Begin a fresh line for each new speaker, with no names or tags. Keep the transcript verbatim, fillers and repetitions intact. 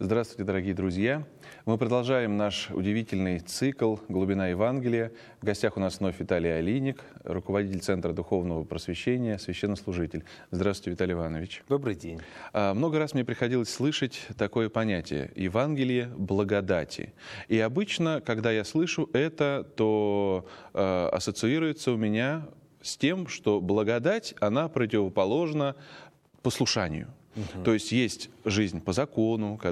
Здравствуйте, дорогие друзья! Мы продолжаем наш удивительный цикл «Глубина Евангелия». В гостях у нас вновь Виталий Алиник, руководитель Центра Духовного Просвещения, священнослужитель. Здравствуйте, Виталий Иванович.
Добрый день.
Много раз мне приходилось слышать такое понятие «Евангелие благодати». И обычно, когда я слышу это, то э, ассоциируется у меня с тем, что благодать, она противоположна послушанию. Угу. То есть есть жизнь по закону,